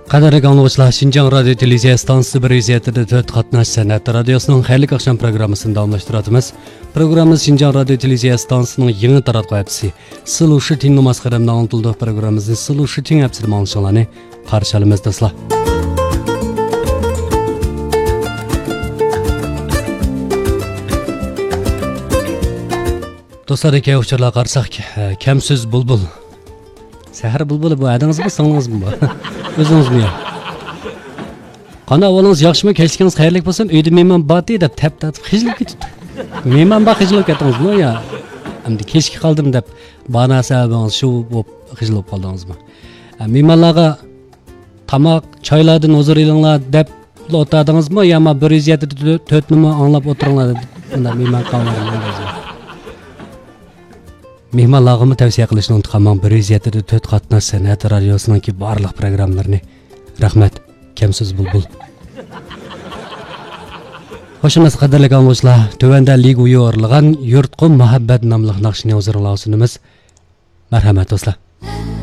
Qadrli anglagıçlar, Şinjan Radio Televiziya stansiyası 107.4 qatnash san'at radiosunun xayrli axşam programmasını davamlaşdıratımız. Programımız Şinjan Radio Televiziya stansiyasının yeni taratqı hepsi. Sıluşu tin numasqaramda anlatıldığı programımızın Sıluşu tin hepsi mağınşalarını qarşılamız dostlar. Dostlar, iki uçurlar qarsak, Kemsiz Bulbul. Səhər bulbulu bu, adınız mı, sanınız mı bu? Özünüz mü ya? Qana avvalınız yaxşımı, keçkiniz xayrlik bolsun, uyda mehman batı deb tap-tatib xijilib ketibdi. Mehman baq xijilib ketdiniz mi ya? Endi kechki qaldim deb bana sababınız şu bo'lib xijilib qoldingiz mı? Mehmanlarga tamoq, choylardan huzur elinglar deb o'tardingiz mi? Yo, 107.4 ni anglab o'tiringlar deb unda mehman qolmadingiz. Mehmanlarga tavsiya qilishni unutqanman. 107.4 qatnash san'at radiosununki barliq programmalarini. Rahmat, Kemsiz Bulbul. Xo'shimiz qadrli anglag'uchilar, tuvanda lig uyi o'rlagan Yurtqum muhabbat nomli naqshni o'zingizlarga sunamiz. Marhamat do'stlar.